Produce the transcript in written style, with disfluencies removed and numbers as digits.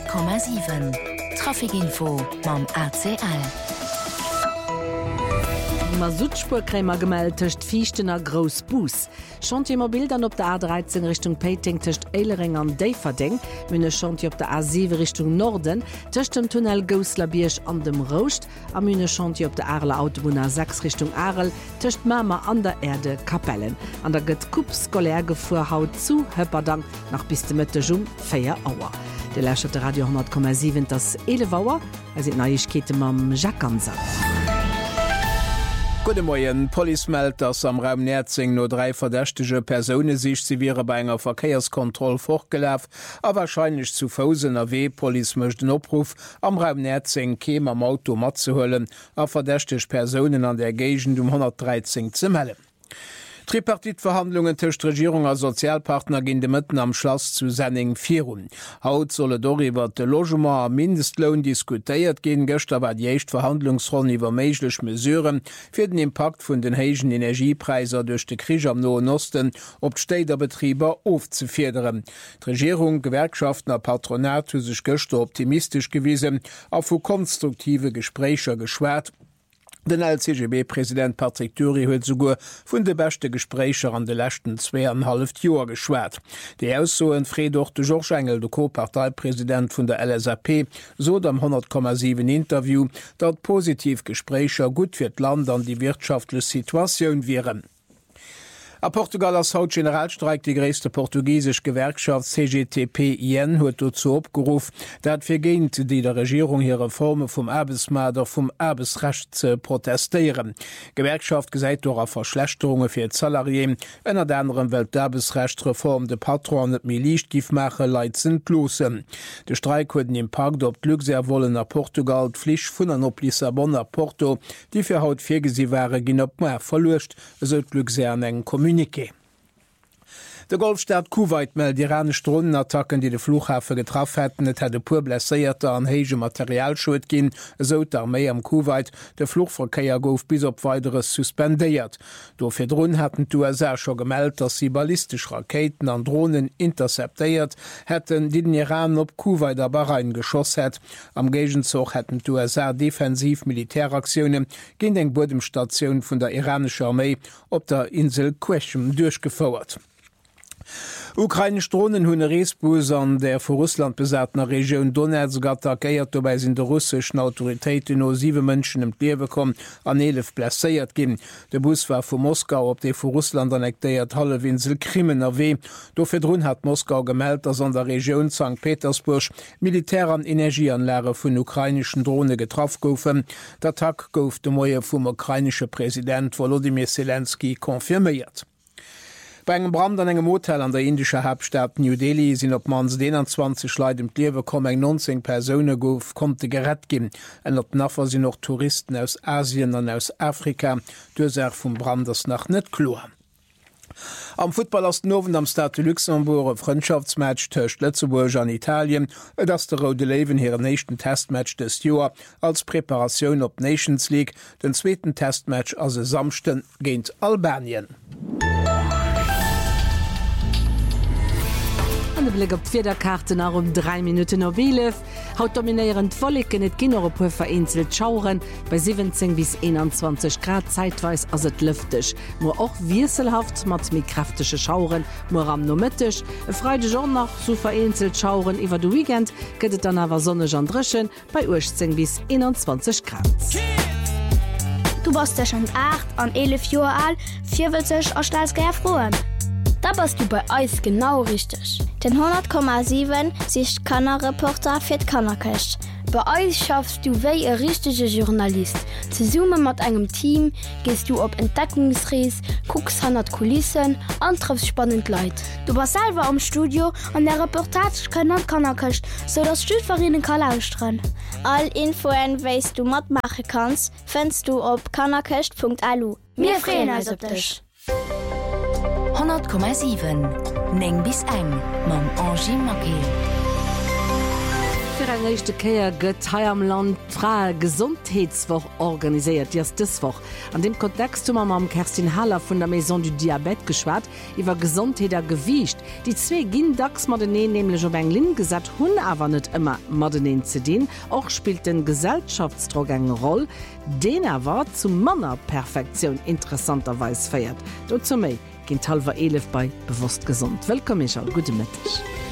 100,7 Trafikinfo mam ACL. Masutspurkrämer gemeldet töcht Fiichtener Gros Bus. Chantiermobil dann op der A13 Richtung Peiting töcht Eilering an Deiferding, Münne Chantier op der A7 Richtung Norden, töcht dem Tunnel Gauslabiersch an dem Rost, am Münne Chantier op der Arler Autobahn 6 Richtung Arel, töcht Mama an der Erde Kapellen. An der gëtt Kupskolärgefuhr haut zu, Höpperdang nach bis de Mëttejum 4 Auer. De Lächt op der Radio 100,7 das 11 Auer, as Neiichkete mam Jackansa. Gute Morgen, Police meldet, dass am Raum Nerzing nur 3 verdächtige Personen sich sie wäre bei einer Verkehrskontrolle fortgelaufen, aber wahrscheinlich zu Fußen AW. Police möchte den Abruf am Raum Nerzing käme am Auto mitzuholen, auf verdächtige Personen an der Gegend 113 zu melden. Tripartitverhandlungen zwischen Regierung und Sozialpartner gehen die Mitten am Schloss zu Senning 4. Heute soll darüber das Logement am Mindestlohn diskutiert gehen. Gestern war die erste Verhandlungsrunde über mögliche Mesuren für den Impact von den hohen Energiepreisen durch den Krieg am Nahen Osten auf die Städtebetriebe aufzufördern. Die Regierung, Gewerkschaften und Patronat haben sich gestern optimistisch gewesen, auf konstruktive Gespräche geschwärzt. Den LCGB-Präsident Patrick Thury huet sogar vun de beste Gesprächer an de letzten 2,5 Joer geschwert. Die Aussoen Frédor de George Engel, de Co-Parteipräsident vun der LSAP, so am 100,7 Interview, dat positiv Gesprächer gut fir d Land an die wirtschaftliche Situation wären. A Portugal als Haut Generalstreik die größte portugiesische Gewerkschaft CGTP-IN huet dazu opgerufen, dat vergehend die der Regierung ihre Reformen vom Arbeitsmarkt oder vom Arbeitsrecht zu protestieren. Gewerkschaft gesagt durch auf Verschlechterungen für Salarien, einer der anderen Welt Arbeitsrechtsreform de Patron net mir Licht gif mache Leiit sind losen. De Streik huet den Impact op Glückser wollen nach Portugal Pflicht vun an op Lissabon nach Porto, die für haut virgesi waren gin op mehr verlöscht, so Glückser an eng Kommuniqué. Der Golfstaat Kuwait meldet iranische Drohnenattacken, die den Flughafen getroffen hätten. Es hätte pur blessierte an hege Materialschuld gehen, so die Armee am Kuwait. Der Flugverkehr gouf bis auf weiteres suspendiert. Dafür Drohnen hatten die USA schon gemeldet, dass sie ballistische Raketen an Drohnen interceptiert hätten, die den Iran auf Kuwait aber reingeschossen hat. Am Gegenzug hätten die USA defensiv-Militäraktionen gegen die Bodenstation von der iranischen Armee auf der Insel Qeshm durchgeführt. Ukrainisch Drohnen hunn Reesbus an der vor Russland besatner Region Donetsk attackiert, dabei sind der russischen Autoritäten nur 7 Menschen im Leben gekommen, an 11 blessiert gin. Der Bus war von Moskau op der vor Russland annektiert Halleinsel Krimen AW. Dafür drun hat Moskau gemeldet, dass an der Region St. Petersburg Militär- an Energieanlage von ukrainischen Drohnen getroffen goufen. Der Tag gouf de Moie vom ukrainischen Präsident Volodymyr Zelensky konfirmiert. Bei einem Brand an einem Hotel an der indischen Hauptstadt New Delhi sind op mans 21 Leute im Leben gekommen, 19 Personen konnte gerettet geben. Und op nachher sind noch Touristen aus Asien und aus Afrika. Die Ursache vom Brand ist noch nicht klar. Am Football aus Nowen am Stade Luxemburg ein Freundschaftsmatch zwischen Lützeburg an Italien, das der Rode Löwen ihren nächsten Testmatch des Jahres als Präparation auf Nations League, den zweiten Testmatch also Samstag gegen Albanien. Blick op Vierderkarte nach 3 Minuten no Welew. Haut dominieren Wolken et Ginnerpuer vereinzelt Schauren bei 17 bis 21 Grad zeitweis as et lüftech. Mo och wieselhaft mat mi kräftesche Schauren, mo am nomëttech. E freide Jour nach so vereinzelt Schauren iwwer du Weekend gëtt dann awer Sonne an Drschen bei 18 bis 21 Grad. Du warst schon 8 an 11 Joer alt, 4 sech a Staatsgeier froen. Da bist du bei Eis genau richtig. Den 100,7 sicht Kannerreporter fir Kannerkecht. Bei Eis schaffst du wéi e richtige Journalist. Zu Summe mat engem Team gehst du op Entdeckungsrees, guckst 100 Kulissen, antreffst spannend Leid. Du warst selber am Studio an der Reportage Kannerkecht, so dass Stüdverinen kann ausstrahlen. All Infoen weist du mat machen kannst, findest du op kannerkecht.lu. Wir freuen uns auf dich. 100,7 Neng bis eng mam Angie Maké. echte Käier gëtt hai am Land Fra Gesundheitswoch organisiert Diswoch. An dem Kontext ma am Kerstin Haller vun der Maison du Diabet geschwart, iwwer Gesundheter gewiicht. Die zwee ginn dacks Madeneen nämlich op eng Lin gesat hunn awer net immer Madeneen ze dien, och spielt den Gesellschaftsdruck eng Roll, den erwer zu Manner Perfektion interessanterweis feiert. Do zu méi ginn Talwer 11 bei bewusst gesund. Welkom Michael, gute Mittag.